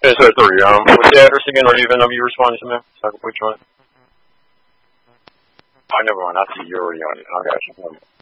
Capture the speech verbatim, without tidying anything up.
Okay, so three. Um, what's the address again, or even of you responding to me? So I can put you on it. I never mind. I see you already on it. I got you.